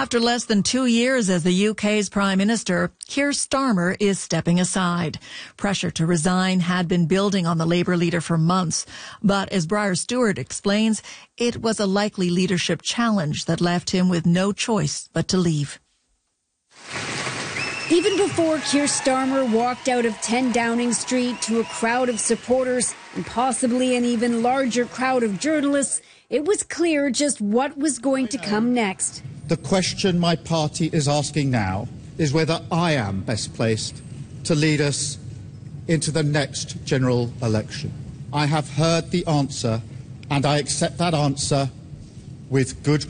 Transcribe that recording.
After less than 2 years as the UK's Prime Minister, Keir Starmer is stepping aside. Pressure to resign had been building on the Labour leader for months, but as Briar Stewart explains, it was a likely leadership challenge that left him with no choice but to leave. Even before Keir Starmer walked out of 10 Downing Street to a crowd of supporters and possibly an even larger crowd of journalists, it was clear just what was going to come next. The question my party is asking now is whether I am best placed to lead us into the next general election. I have heard the answer, and I accept that answer with good